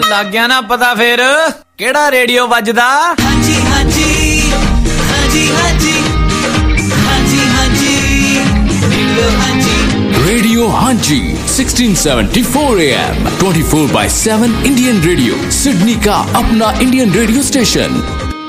ਲੱਗ ਗਿਆ ਨਾ ਪਤਾ ਫਿਰ ਕਿਹੜਾ ਰੇਡੀਓ ਵੱਜਦਾ। ਹਾਂਜੀ ਹਾਂਜੀ ਹਾਂਜੀ ਹਾਂਜੀ ਹਾਂਜੀ ਹਾਂਜੀ ਰੇਡੀਓ ਹਾਂਜੀ। Radio Hanji 1674 AM 24/7 Indian Radio Sydney का अपना Indian radio station।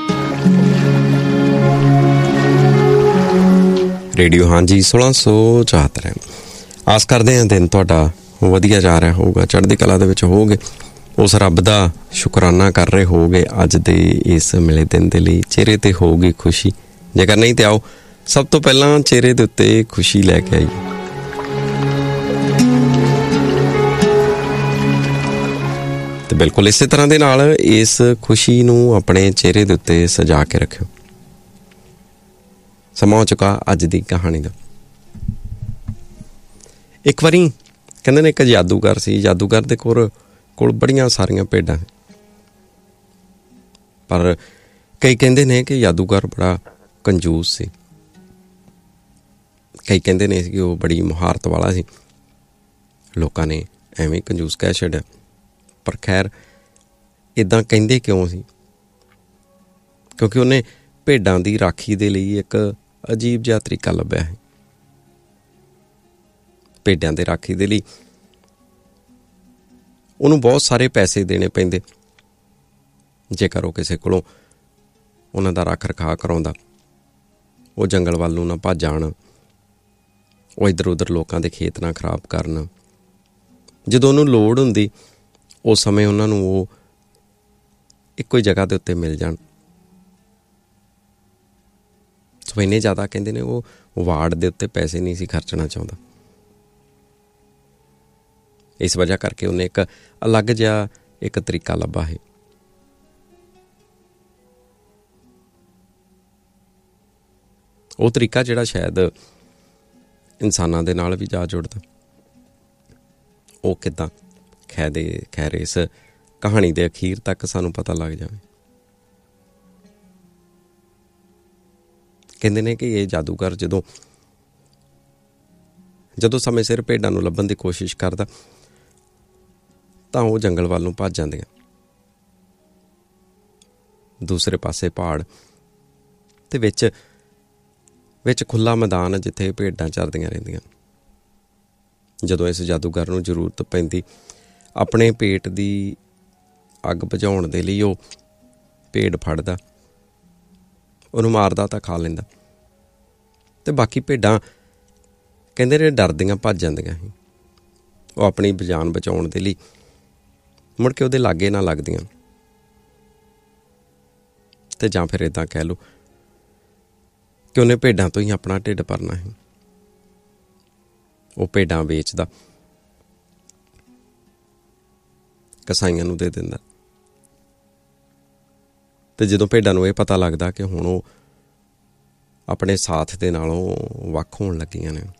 रेडियो ਹਾਂਜੀ 1674 ਆਸ ਕਰਦੇ ਹਾਂ ਦਿਨ ਤੁਹਾਡਾ ਵਧੀਆ ਜਾ ਰਿਹਾ ਹੋਊਗਾ, ਚੜ੍ਹਦੀ ਕਲਾ ਦੇ ਵਿੱਚ ਹੋਵੋਗੇ, ਉਸ ਰੱਬ ਦਾ ਸ਼ੁਕਰਾਨਾ ਕਰ ਰਹੇ ਹੋਵੋਗੇ ਅੱਜ ਦੇ ਇਸ ਮਿਲੇ ਦਿਨ ਦੇ ਲਈ। ਚਿਹਰੇ ਤੇ ਹੋਊਗੀ ਖੁਸ਼ੀ, ਜੇਕਰ ਨਹੀਂ ਤੇ ਆਓ ਸਭ ਤੋਂ ਪਹਿਲਾਂ ਚਿਹਰੇ ਦੇ ਉੱਤੇ ਖੁਸ਼ੀ ਲੈ ਕੇ ਆਈਏ। ਤੇ ਬਿਲਕੁਲ ਇਸੇ ਤਰ੍ਹਾਂ ਦੇ ਨਾਲ ਇਸ ਖੁਸ਼ੀ ਨੂੰ ਆਪਣੇ ਚਿਹਰੇ ਦੇ ਉੱਤੇ ਸਜਾ ਕੇ ਰੱਖਿਓ। ਸਮਾਂ ਹੋ ਚੁੱਕਾ ਅੱਜ ਦੀ ਕਹਾਣੀ ਦਾ। ਇੱਕ ਵਾਰੀ ਕਹਿੰਦੇ ਨੇ ਇੱਕ ਜਾਦੂਗਰ ਸੀ, ਜਾਦੂਗਰ ਦੇ ਕੋਲ ਬੜੀਆਂ ਸਾਰੀਆਂ ਭੇਡਾਂ, ਪਰ ਕਈ ਕਹਿੰਦੇ ਨੇ ਕਿ ਜਾਦੂਗਰ ਬੜਾ ਕੰਜੂਸ ਸੀ, ਕਈ ਕਹਿੰਦੇ ਨੇ ਕਿ ਉਹ ਬੜੀ ਮੁਹਾਰਤ ਵਾਲਾ ਸੀ। ਲੋਕਾਂ ਨੇ ਐਵੇਂ ਕੰਜੂਸ ਕਹਿ ਛੱਡਿਆ, ਪਰ ਖੈਰ ਇੱਦਾਂ ਕਹਿੰਦੇ ਕਿਉਂ ਸੀ? ਕਿਉਂਕਿ ਉਹਨੇ ਭੇਡਾਂ ਦੀ ਰਾਖੀ ਦੇ ਲਈ ਇੱਕ ਅਜੀਬ ਜਿਹਾ ਤਰੀਕਾ ਲੱਭਿਆ ਹੈ। ਭੇਡਾਂ ਦੇ ਰਾਖੀ ਦੇ ਲਈ ਉਹਨੂੰ ਬਹੁਤ ਸਾਰੇ ਪੈਸੇ ਦੇਣੇ ਪੈਂਦੇ ਜੇਕਰ ਉਹ ਕਿਸੇ ਕੋਲੋਂ ਉਹਨਾਂ ਦਾ ਰੱਖ ਰਖਾਅ ਕਰਾਉਂਦਾ। ਉਹ ਜੰਗਲ ਵੱਲ ਨੂੰ ਨਾ ਭੱਜ ਜਾਣ, ਉਹ ਇੱਧਰ ਉੱਧਰ ਲੋਕਾਂ ਦੇ ਖੇਤ ਨਾ ਖਰਾਬ ਕਰਨ। ਜਦੋਂ ਉਹਨੂੰ ਲੋੜ ਹੁੰਦੀ ਉਸ ਸਮੇਂ ਉਹਨਾਂ ਨੂੰ ਉਹ ਇੱਕੋ ਹੀ ਜਗ੍ਹਾ ਦੇ ਉੱਤੇ ਮਿਲ ਜਾਣ। ਸੋ ਇੰਨੇ ਜ਼ਿਆਦਾ ਕਹਿੰਦੇ ਨੇ ਉਹ ਵਾਰਡ ਦੇ ਉੱਤੇ ਪੈਸੇ ਨਹੀਂ ਸੀ ਖਰਚਣਾ ਚਾਹੁੰਦਾ। ਇਸ ਵਜ੍ਹਾ ਕਰਕੇ ਉਹਨੇ ਇੱਕ ਅਲੱਗ ਜਿਹਾ ਇੱਕ ਤਰੀਕਾ ਲੱਭਾ ਹੈ। ਉਹ ਤਰੀਕਾ ਜਿਹੜਾ ਸ਼ਾਇਦ ਇਨਸਾਨਾਂ ਦੇ ਨਾਲ ਵੀ ਜਾ ਜੁੜਦਾ। ਉਹ ਕਿੱਦਾਂ? ਖੈਰ ਇਸ ਕਹਾਣੀ ਦੇ ਅਖੀਰ ਤੱਕ ਸਾਨੂੰ ਪਤਾ ਲੱਗ ਜਾਵੇ। ਕਹਿੰਦੇ ਨੇ ਕਿ ਇਹ ਜਾਦੂਗਰ ਜਦੋਂ ਸਮੇਂ ਸਿਰ ਭੇਡਾਂ ਨੂੰ ਲੱਭਣ ਦੀ ਕੋਸ਼ਿਸ਼ ਕਰਦਾ ਤਾਂ ਉਹ ਜੰਗਲ ਵੱਲ ਨੂੰ ਭੱਜ ਜਾਂਦੀਆਂ। ਦੂਸਰੇ ਪਾਸੇ ਪਹਾੜ ਤੇ ਵਿੱਚ ਖੁੱਲ੍ਹਾ ਮੈਦਾਨ ਜਿੱਥੇ ਭੇਡਾਂ ਚਰਦੀਆਂ ਰਹਿੰਦੀਆਂ। ਜਦੋਂ ਇਸ ਜਾਦੂਗਰ ਨੂੰ ਜ਼ਰੂਰਤ ਪੈਂਦੀ ਆਪਣੇ ਪੇਟ ਦੀ ਅੱਗ ਬੁਝਾਉਣ ਦੇ ਲਈ ਉਹ ਭੇਡ ਫੜਦਾ, ਉਹਨੂੰ ਮਾਰਦਾ ਤਾਂ ਖਾ ਲੈਂਦਾ, ਤੇ ਬਾਕੀ ਭੇਡਾਂ ਕਹਿੰਦੇ ਨੇ ਡਰਦੀਆਂ ਭੱਜ ਜਾਂਦੀਆਂ ਸੀ। ਉਹ ਆਪਣੀ ਜਾਨ ਬਚਾਉਣ ਦੇ ਲਈ ਮੁੜ ਕੇ ਉਹਦੇ ਲਾਗੇ ਨਾ ਲੱਗਦੀਆਂ, ਤੇ ਜਾਂ ਫਿਰ ਇੱਦਾਂ ਕਹਿ ਲਓ ਕਿ ਉਹਨੇ ਭੇਡਾਂ ਤੋਂ ਹੀ ਆਪਣਾ ਢਿੱਡ ਭਰਨਾ ਸੀ। ਉਹ ਭੇਡਾਂ ਵੇਚਦਾ, ਕਸਾਈਆਂ ਨੂੰ ਦੇ ਦਿੰਦਾ, ਤੇ ਜਦੋਂ ਭੇਡਾਂ ਨੂੰ ਇਹ ਪਤਾ ਲੱਗਦਾ ਕਿ ਹੁਣ ਉਹ ਆਪਣੇ ਸਾਥ ਦੇ ਨਾਲੋਂ ਵੱਖ ਹੋਣ ਲੱਗੀਆਂ ਨੇ